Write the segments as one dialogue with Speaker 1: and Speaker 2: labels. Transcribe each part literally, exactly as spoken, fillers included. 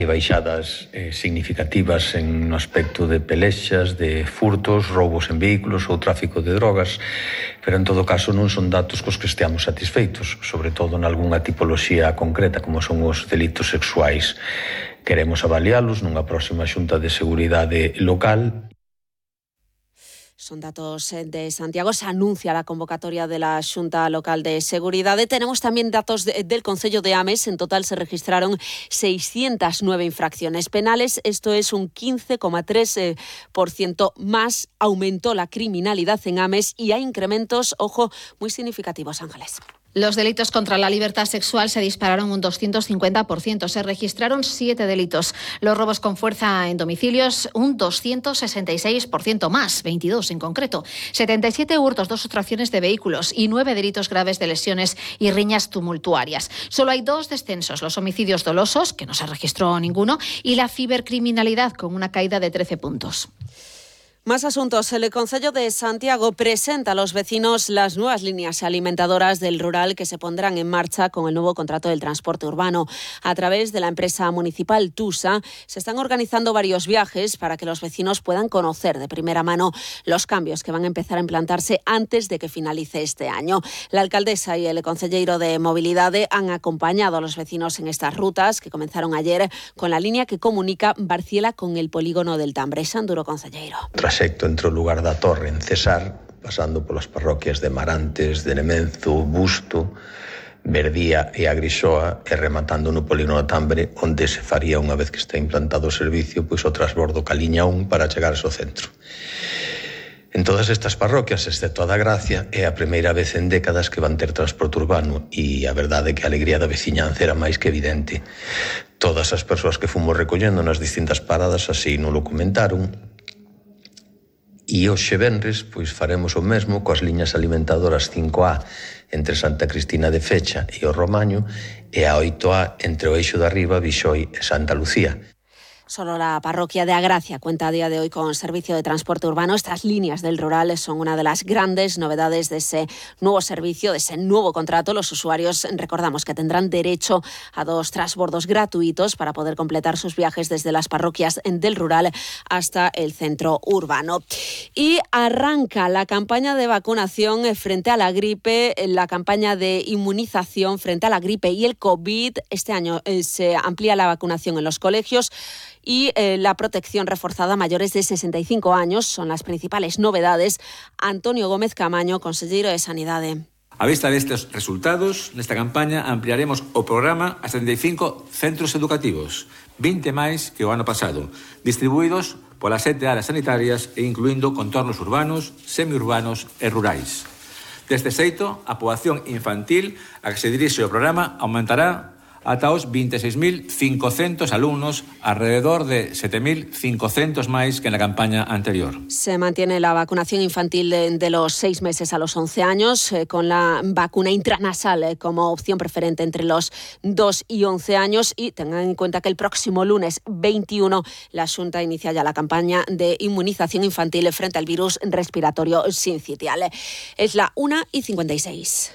Speaker 1: E baixadas eh, significativas en no aspecto de pelexas, de furtos, roubos en vehículos ou tráfico de drogas, pero en todo caso non son datos cos que esteamos satisfeitos, sobre todo en algunha tipoloxía concreta como son os delitos sexuais. Queremos avalialos nunha próxima xunta de seguridade local.
Speaker 2: Son datos de Santiago. Se anuncia la convocatoria de la Xunta Local de Seguridade. Tenemos también datos de, del Concello de Ames. En total se registraron seiscientas nueve infracciones penales. Esto es un quince coma tres por ciento más. Aumentó la criminalidad en Ames y hay incrementos, ojo, muy significativos, Ángeles.
Speaker 3: Los delitos contra la libertad sexual se dispararon un doscientos cincuenta por ciento. Se registraron siete delitos. Los robos con fuerza en domicilios, un doscientos sesenta y seis por ciento más, veintidós en concreto. setenta y siete hurtos, dos sustracciones de vehículos y nueve delitos graves de lesiones y riñas tumultuarias. Solo hay dos descensos, los homicidios dolosos, que no se registró ninguno, y la cibercriminalidad, con una caída de trece puntos.
Speaker 2: Más asuntos. El Concello de Santiago presenta a los vecinos las nuevas líneas alimentadoras del rural que se pondrán en marcha con el nuevo contrato del transporte urbano. A través de la empresa municipal Tusa se están organizando varios viajes para que los vecinos puedan conocer de primera mano los cambios que van a empezar a implantarse antes de que finalice este año. La alcaldesa y el concelleiro de Movilidad han acompañado a los vecinos en estas rutas que comenzaron ayer con la línea que comunica Barciela con el polígono del Tambre. Sanduro, concelleiro.
Speaker 1: Trasecto entre o lugar da Torre en Cesar, pasando polas parroquias de Marantes, de Nemenzo, Busto, Verdía e Agrixoa e rematando no polígono Tambre, onde se faría, unha vez que está implantado o servicio, pois o transbordo ca liña un para chegar ao centro. En todas estas parroquias, excepto a da Gracia, é a primeira vez en décadas que van ter transporte urbano e a verdade é que a alegría da veciñanza era máis que evidente. Todas as persoas que fomos recollendo nas distintas paradas así non lo comentaron. E hoxe venres, pois faremos o mesmo coas liñas alimentadoras cinco A entre Santa Cristina de Fecha e o Romaño e a oito A entre o Eixo da Riba, Vixoi e Santa Lucía.
Speaker 2: Solo la parroquia de Agracia cuenta a día de hoy con servicio de transporte urbano. Estas líneas del rural son una de las grandes novedades de ese nuevo servicio, de ese nuevo contrato. Los usuarios, recordamos, que tendrán derecho a dos transbordos gratuitos para poder completar sus viajes desde las parroquias del rural hasta el centro urbano. Y arranca la campaña de vacunación frente a la gripe, la campaña de inmunización frente a la gripe y el COVID. Este año eh, se amplía la vacunación en los colegios y eh, la protección reforzada a mayores de sesenta y cinco años son las principales novedades. Antonio Gómez Camaño, conselleiro de Sanidade.
Speaker 4: A vista destes resultados, nesta campaña ampliaremos o programa a setenta e cinco centros educativos, vinte máis que o ano pasado, distribuídos polas sete áreas sanitarias e incluindo contornos urbanos, semiurbanos e rurais. Deste xeito, a poboación infantil a que se dirixe o programa aumentará ata os vinte e seis mil cincocentos alumnos, alrededor de sete mil cincocentos máis que na campaña anterior.
Speaker 2: Se mantiene la vacunación infantil de, de los seis meses a los once años, eh, con la vacuna intranasal eh, como opción preferente entre los dos y once años. Y tengan en cuenta que el próximo lunes veintiuno la Xunta inicia ya la campaña de inmunización infantil frente al virus respiratorio sincitial. Es la una y cincuenta y seis.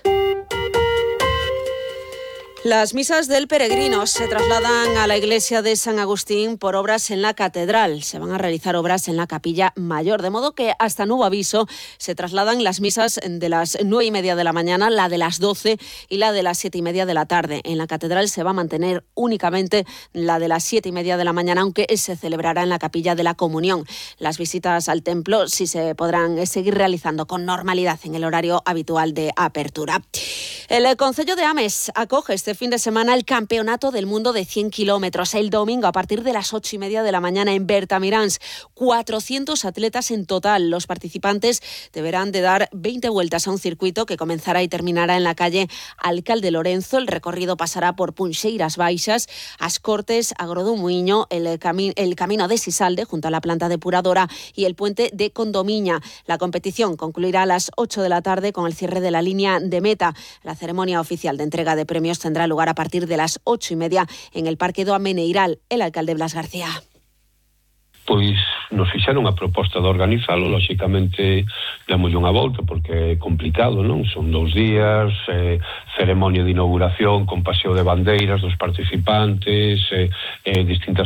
Speaker 2: Las misas del peregrino se trasladan a la iglesia de San Agustín por obras en la catedral. Se van a realizar obras en la capilla mayor, de modo que hasta nuevo aviso se trasladan las misas de las nueve y media de la mañana, la de las doce y la de las siete y media de la tarde. En la catedral se va a mantener únicamente la de las siete y media de la mañana, aunque se celebrará en la capilla de la Comunión. Las visitas al templo sí se podrán seguir realizando con normalidad en el horario habitual de apertura. El Concello de Ames acoge este fin de semana el Campeonato del Mundo de cien kilómetros. El domingo a partir de las ocho y media de la mañana en Bertamiráns. cuatrocientos atletas en total. Los participantes deberán de dar veinte vueltas a un circuito que comenzará y terminará en la calle Alcalde Lorenzo. El recorrido pasará por Punxeiras Baixas, As Cortes, Agrodumuiño, el, cami- el camino de Sisalde junto a la planta depuradora y el puente de Condomiña. La competición concluirá a las ocho de la tarde con el cierre de la línea de meta. La ceremonia oficial de entrega de premios tendrá lugar a partir de las ocho y media en el Parque do Ameneiral. El alcalde Blas García.
Speaker 5: Pois nos fixeron a proposta de organizalo, lóxicamente damos unha volta porque é complicado, non? Son dous días, eh, ceremonia de inauguración con paseo de bandeiras dos participantes, eh, eh, distintas